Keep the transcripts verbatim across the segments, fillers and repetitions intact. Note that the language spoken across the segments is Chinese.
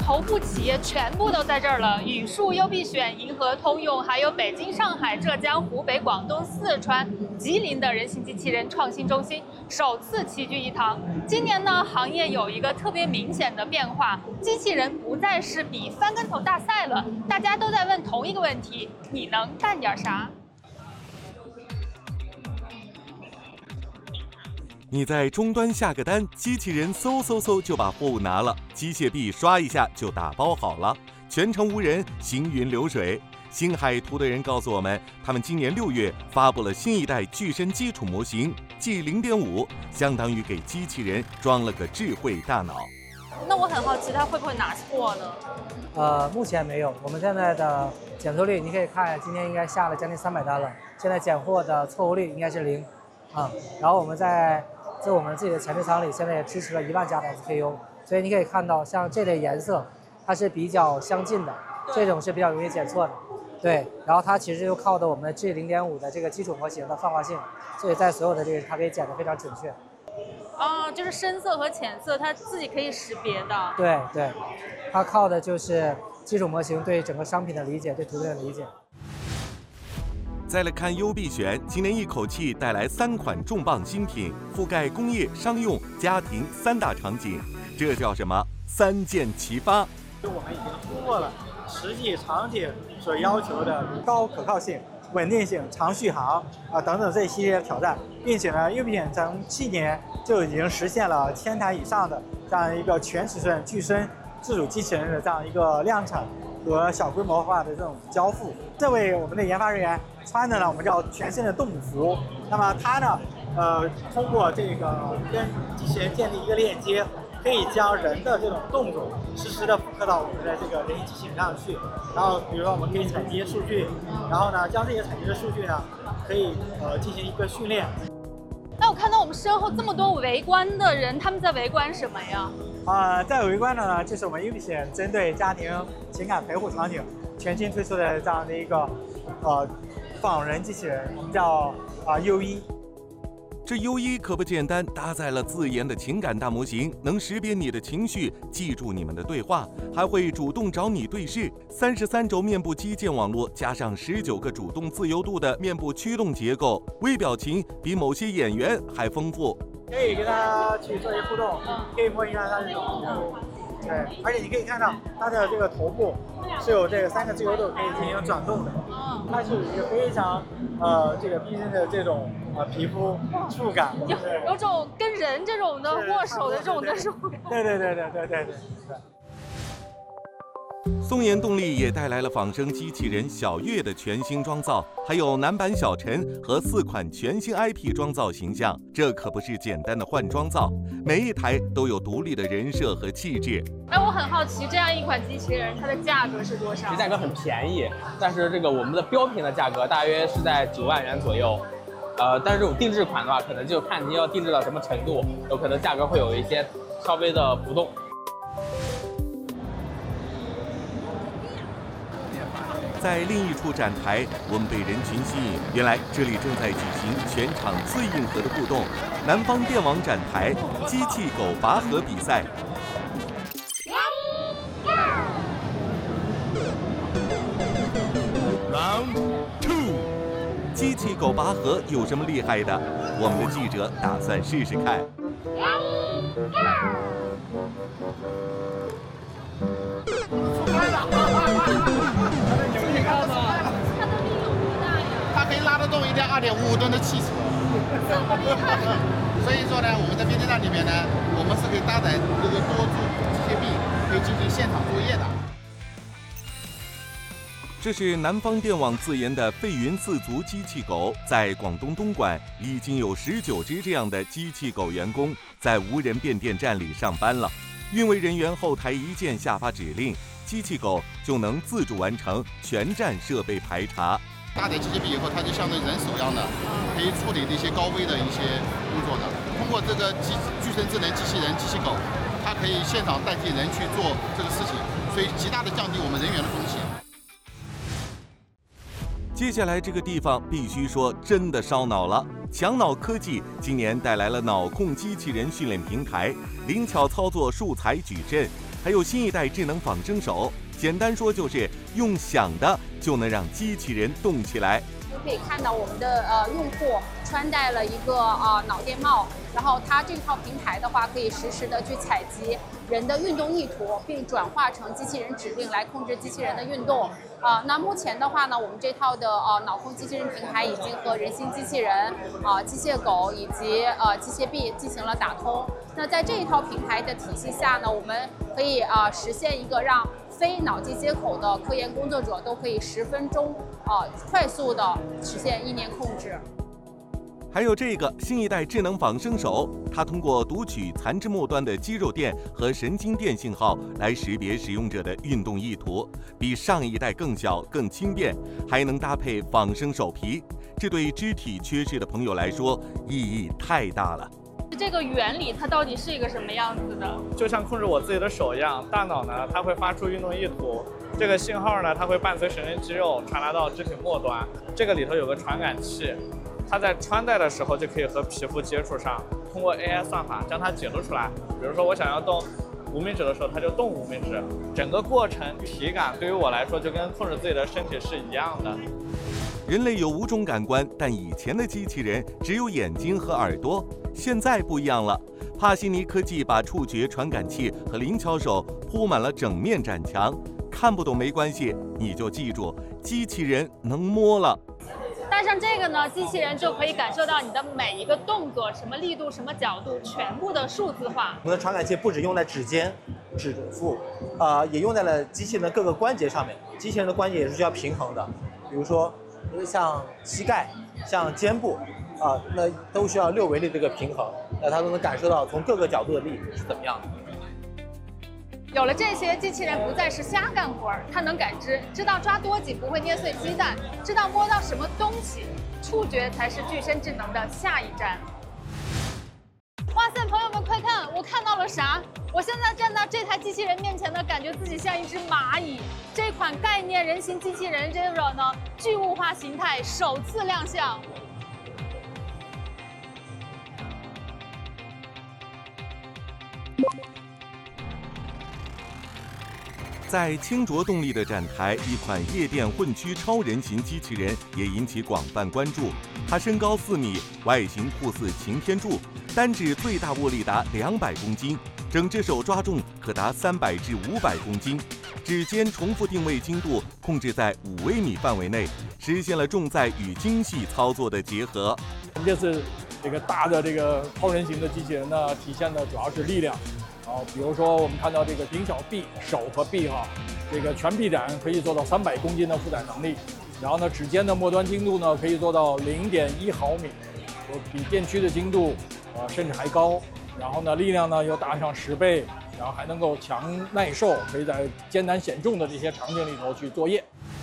头部企业全部都在这儿了，宇树、优必选、银河、通用，还有北京、上海、浙江、湖北、广东、四川、吉林的人形机器人创新中心首次齐聚一堂。今年呢，行业有一个特别明显的变化，机器人不再是比翻跟头大赛了，大家都在问同一个问题：你能干点啥？ 你在终端下个单，机器人嗖嗖嗖就把货物拿了，机械臂刷一下就打包好了，全程无人，行云流水。星海图的人告诉我们，他们今年六月发布了新一代具身基础模型 G 零点五， 相当于给机器人装了个智慧大脑。 那我很好奇，它会不会拿错呢？ 呃，目前没有，我们现在的检错率你可以看，今天应该下了将近三百单了，现在拣货的错误率应该是零，啊、嗯，然后我们在在我们自己的前置仓里，现在也支持了一万加的 S K U， 所以你可以看到，像这类颜色，它是比较相近的，这种是比较容易检错的，对。然后它其实就靠的我们的 G 零点五 的这个基础模型的泛化性，所以在所有的这个它可以检得非常准确。 啊，就是深色和浅色，它自己可以识别的。 对对，它靠的就是基础模型对整个商品的理解，对图片的理解。 再来看优必选，今年一口气带来三款重磅新品，覆盖工业、商用、家庭三大场景，这叫什么？三箭齐发。 我们已经突破了实际场景所要求的高可靠性、稳定性、长续航啊等等这一系列挑战，并且呢，优必选从去年就已经实现了千台以上的这样一个全尺寸具身自主机器人的这样一个量产和小规模化的这种交付。这位我们的研发人员穿的呢，我们叫全身的动物服。那么他呢，呃，通过这个跟机器人建立一个链接，可以将人的这种动作实时的复刻到我们的这个人形机器人上去。然后，比如说我们可以采集数据，然后呢，将这些采集的数据呢，可以呃进行一个训练。 那我看到我们身后这么多围观的人，他们在围观什么呀？ 啊、呃，在围观的呢，就是我们优必选针对家庭情感陪护场景全新推出的这样的一个呃仿人机器人，我们叫啊 U 一。 这 U 一可不简单，搭载了自研的情感大模型，能识别你的情绪，记住你们的对话，还会主动找你对视。三十三轴面部基建网络加上十九个主动自由度的面部驱动结构，微表情比某些演员还丰富。 可以跟它去做一些互动，可以摸一下它的手。对，而且你可以看到它的这个头部是有这个三个自由度可以进行转动的，它是有一个非常呃这个逼真的这种呃皮肤触感， 有有种跟人这种的握手的这种的触感。 对对对对对对对。 松研动力也带来了仿生机器人小月的全新装造，还有男版小陈和四款全新 I P 装造形象。这可不是简单的换装造，每一台都有独立的人设和气质。 哎，我很好奇，这样一款机器人它的价格是多少？ 价格很便宜，但是这个我们的标品的价格大约是在九万元左右。呃，但是这种定制款的话，可能就看你要定制到什么程度，有可能价格会有一些稍微的浮动。 在另一处展台，我们被人群吸引，原来这里正在举行全场最硬核的互动——南方电网展台机器狗拔河比赛。Round two， 机器狗拔河有什么厉害的？我们的记者打算试试看。 它可以拉得动一辆二点五五吨的汽车，所以说呢，我们在编织站里面呢，我们是可以搭载这个多柱机械臂，可以进行现场作业的。 这是南方电网自研的费云四足机器狗，在广东东莞已经有十九只这样的机器狗员工在无人变电站里上班了。运维人员后台一键下发指令，机器狗就能自主完成全站设备排查。 搭载机械臂以后，它就像对人手一样的，可以处理那些高危的一些工作的。通过这个机具身智能机器人机器狗，它可以现场代替人去做这个事情，所以极大的降低我们人员的风险。 接下来这个地方必须说真的烧脑了。强脑科技今年带来了脑控机器人训练平台，灵巧操作数材矩阵， 还有新一代智能仿生手，简单说就是用想的就能让机器人动起来。 可以看到我们的呃用户穿戴了一个呃脑电帽，然后它这套平台的话，可以实时的去采集人的运动意图，并转化成机器人指令来控制机器人的运动。呃，那目前的话呢，我们这套的呃脑控机器人平台已经和人形机器人、呃机械狗以及呃机械臂进行了打通。那在这一套平台的体系下呢，我们可以呃实现一个让非脑机接口的科研工作者都可以十分钟呃快速的实现意念控制。 还有这个新一代智能仿生手，它通过读取残肢末端的肌肉电和神经电信号来识别使用者的运动意图，比上一代更小、更轻便，还能搭配仿生手皮，这对肢体缺失的朋友来说意义太大了。 这个原理它到底是一个什么样子的？ 就像控制我自己的手一样，大脑呢它会发出运动意图，这个信号呢它会伴随神经肌肉传达到肢体末端，这个里头有个传感器。它在穿戴的时候就可以和皮肤接触上，通过 A I 算法将它解读出来。比如说我想要动无名指的时候，它就动无名指。整个过程体感对于我来说就跟控制自己的身体是一样的。 人类有五种感官，但以前的机器人只有眼睛和耳朵，现在不一样了。帕西尼科技把触觉传感器和灵巧手铺满了整面展墙，看不懂没关系，你就记住，机器人能摸了。 戴上这个呢，机器人就可以感受到你的每一个动作，什么力度、什么角度，全部的数字化。 我们的传感器不只用在指尖、指腹，呃，也用在了机器人的各个关节上面。机器人的关节也是需要平衡的，比如说像膝盖、像肩部，啊、呃，那都需要六维的这个平衡，那它都能感受到从各个角度的力是怎么样的。 有了这些，机器人不再是瞎干活儿，它能感知，知道抓多紧不会捏碎鸡蛋，知道摸到什么东西，触觉才是具身智能的下一站。哇塞，朋友们快看，我看到了啥？我现在站到这台机器人面前呢，感觉自己像一只蚂蚁。这款概念人形机器人 Zero 呢，巨物化形态首次亮相。 在清浊动力的展台，一款夜店混驱超人形机器人也引起广泛关注。它身高四米，外形酷似擎天柱，单指最大握力达两百公斤，整只手抓重可达三百至五百公斤，指尖重复定位精度控制在五微米范围内，实现了重载与精细操作的结合。 我们这次这个大的这个超人形的机器人呢，体现的主要是力量。啊，比如说我们看到这个灵巧臂手和臂哈，这个全臂展可以做到三百公斤的负载能力，然后呢，指尖的末端精度呢可以做到零点一毫米，比电驱的精度啊甚至还高。然后呢，力量呢又大上十倍，然后还能够强耐受，可以在艰难险重的这些场景里头去作业。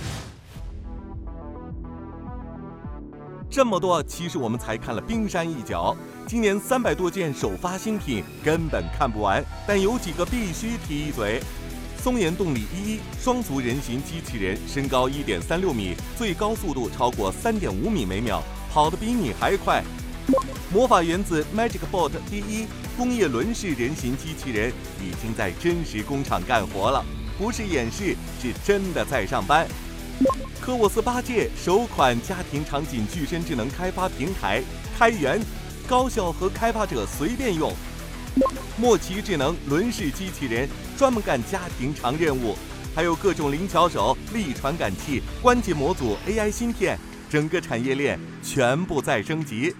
这么多，其实我们才看了冰山一角。今年三百多件首发新品根本看不完，但有几个必须提一嘴。松研动力一一双足人形机器人，身高一点三六米，最高速度超过三点五米每秒，跑得比你还快。魔法原子 Magic Bot 第一工业轮式人形机器人已经在真实工厂干活了，不是演示，是真的在上班。科沃斯八界首款家庭场景具身智能开发平台开源，高校和开发者随便用。莫奇智能轮式机器人专门干家庭常任务，还有各种灵巧手、力传感器、关节模组、A I 芯片，整个产业链全部在升级。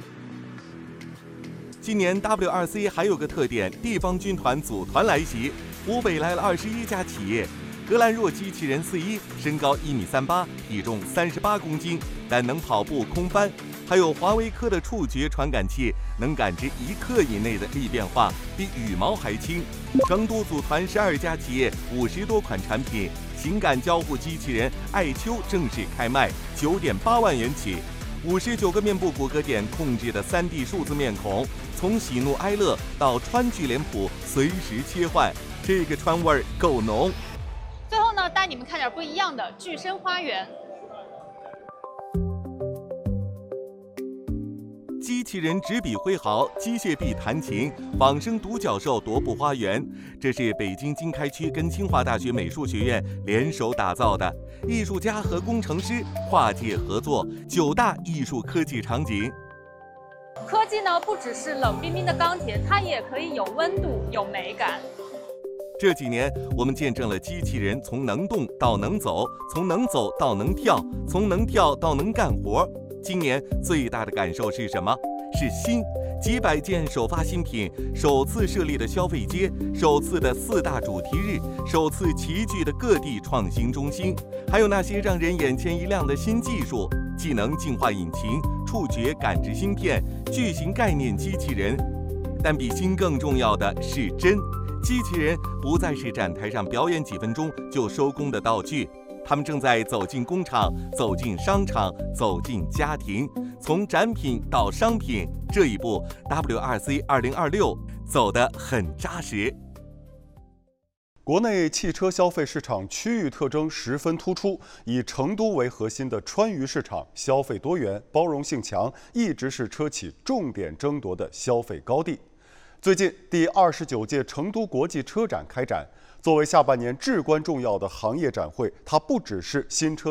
今年 W 二 C 还有个特点，地方军团组团来袭，湖北来了二十一家企业。格兰若机器人四一，身高一米三八，体重三十八公斤，但能跑步空翻。还有华为科的触觉传感器，能感知一克以内的力变化，比羽毛还轻。成都组团十二家企业，五十多款产品。情感交互机器人爱秋正式开卖，九点八万元起。五十九个面部骨骼点控制的 三 D 数字面孔，从喜怒哀乐到川剧脸谱随时切换，这个川味儿够浓。 最后呢，带你们看点不一样的具身花园。 机器人执笔挥毫，机械臂弹琴，仿生独角兽踱步花园。这是北京经开区跟清华大学美术学院联手打造的，艺术家和工程师跨界合作，九大艺术科技场景。 科技呢，不只是冷冰冰的钢铁，它也可以有温度、有美感。 这几年，我们见证了机器人从能动到能走，从能走到能跳，从能跳到能干活。今年最大的感受是什么？是新，几百件首发新品，首次设立的消费街，首次的四大主题日，首次齐聚的各地创新中心，还有那些让人眼前一亮的新技术，技能进化引擎、触觉感知芯片、巨型概念机器人。但比新更重要的是真。机器人不再是展台上表演几分钟就收工的道具，他们正在走进工厂，走进商场，走进家庭，从展品到商品，这一步 W R C 二零二六走得很扎实。 国内汽车消费市场区域特征十分突出，以成都为核心的川渝市场消费多元、包容性强，一直是车企重点争夺的消费高地。最近，第二十九届成都国际车展开展，作为下半年至关重要的行业展会，它不只是新车